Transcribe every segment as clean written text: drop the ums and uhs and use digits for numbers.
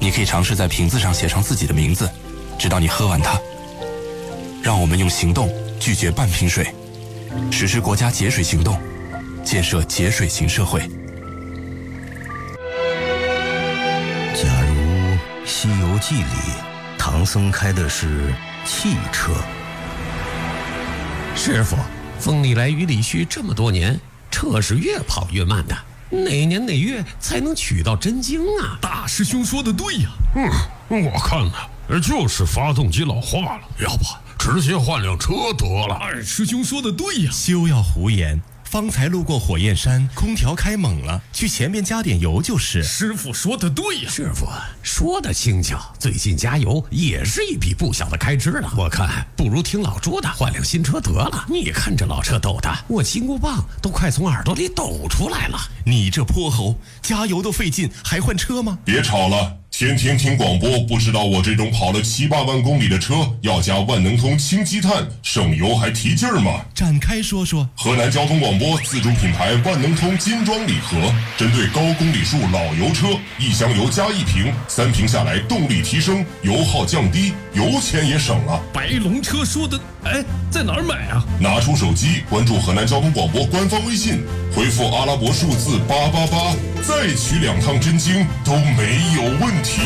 你可以尝试在瓶子上写上自己的名字，直到你喝完它。让我们用行动拒绝半瓶水，实施国家节水行动，建设节水型社会。 假如《西游记》里唐僧开的是汽车， 师傅，风里来雨里去这么多年，车是越跑越慢的，哪年哪月才能取到真经啊？ 大师兄说的对呀。我看呢，就是发动机老化了，要不直接换辆车得了。二师兄说的对呀。 休要胡言，方才路过火焰山，空调开猛了，去前面加点油就是。 师傅说的对呀。 师傅说的轻巧，最近加油也是一笔不小的开支了。我看不如听老朱的，换辆新车得了。你看这老车抖的，我金箍棒都快从耳朵里抖出来了。 你这泼猴，加油都费劲，还换车吗？ 别吵了，天天听广播，不知道我这种跑了7、8万公里的车要加万能通氢积碳，省油还提劲儿吗？ 展开说说。 河南交通广播自主品牌万能通金装礼盒，针对高公里数老油车，1箱油加1瓶，3瓶下来动力提升，油耗降低，油钱也省了。 白龙车说的，在哪儿买啊？ 拿出手机关注河南交通广播官方微信，回复阿拉伯数字888，再取2趟真经都没有问题。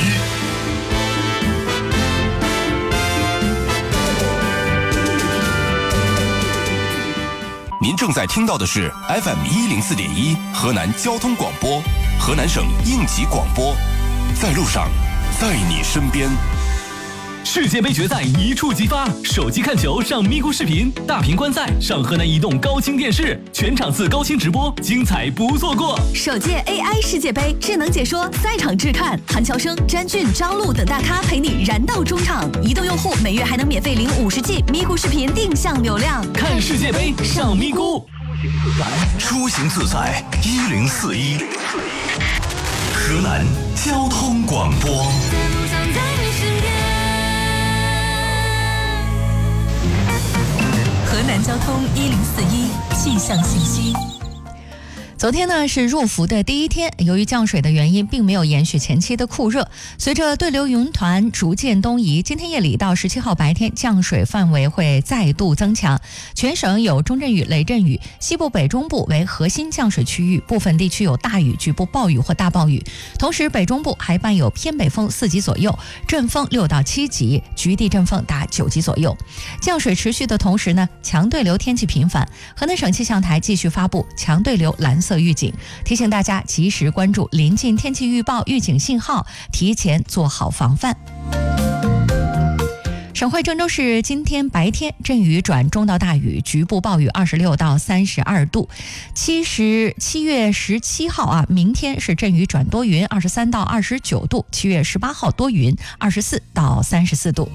您正在听到的是 FM104.1 河南交通广播，河南省应急广播，在路上，在你身边。 世界杯决赛一触即发，手机看球上咪咕视频，大屏观赛上河南移动高清电视，全场次高清直播，精彩不错过。 首届 AI 世界杯智能解说，赛场质看，韩乔生、詹俊、张璐等大咖陪你燃到中场。移动用户每月还能免费领50G 咪咕视频定向流量。 看世界杯上咪咕， 出行自在1041，河南交通广播。 河南交通1041气象信息。昨天呢是入伏的第一天，由于降水的原因，并没有延续前期的酷热。随着对流云团逐渐东移，今天夜里到17号白天，降水范围会再度增强，全省有中阵雨、雷阵雨，西部北中部为核心降水区域，部分地区有大雨、局部暴雨或大暴雨。同时，北中部还伴有偏北风4级左右，阵风6到7级，局地阵风达9级左右。降水持续的同时呢，强对流天气频繁，河南省气象台继续发布强对流蓝色预警，提醒大家及时关注临近天气预报预警信号，提前做好防范。省会郑州市今天白天阵雨转中到大雨，局部暴雨26到32度。7月17号明天是阵雨转多云，23到29度。7月18号多云，24到34度。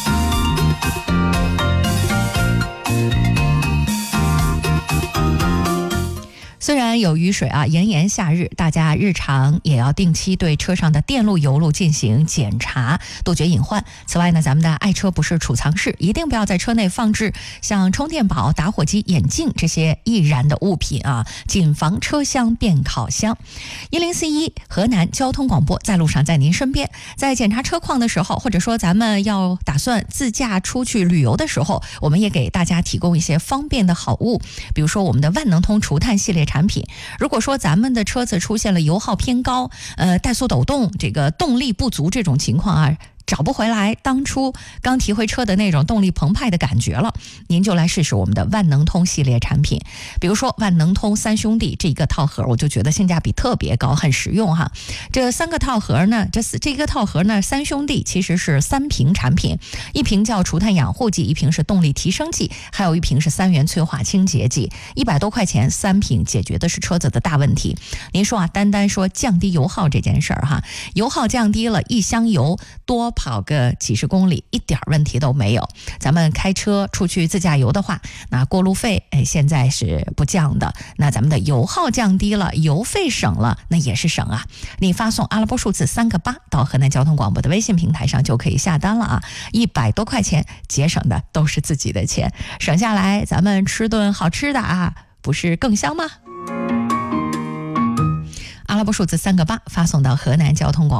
虽然有雨水炎炎夏日，大家日常也要定期对车上的电路油路进行检查，杜绝隐患。此外呢，咱们的爱车不是储藏室，一定不要在车内放置像充电宝、打火机、眼镜这些易燃的物品谨防车厢变烤箱。1041河南交通广播，在路上，在您身边。在检查车况的时候，或者说咱们要打算自驾出去旅游的时候，我们也给大家提供一些方便的好物，比如说我们的万能通除碳系列产品。如果说咱们的车子出现了油耗偏高、怠速抖动、这个动力不足这种情况找不回来当初刚提回车的那种动力澎湃的感觉了，您就来试试我们的万能通系列产品。比如说万能通3兄弟这一个套盒，我就觉得性价比特别高，很实用哈。这3个套盒呢，这个套盒呢，3兄弟其实是3瓶产品，一瓶叫除碳养护剂，一瓶是动力提升剂，还有一瓶是3元催化清洁剂，100多块钱3瓶，解决的是车子的大问题。您说单单说降低油耗这件事儿油耗降低了，1箱油多跑个几十公里一点问题都没有。咱们开车出去自驾游的话，那过路费现在是不降的，那咱们的油耗降低了，油费省了，那也是省你发送阿拉伯数字3个8到河南交通广播的微信平台上就可以下单了100多块钱，节省的都是自己的钱，省下来咱们吃顿好吃的不是更香吗？阿拉伯数字3个8发送到河南交通广播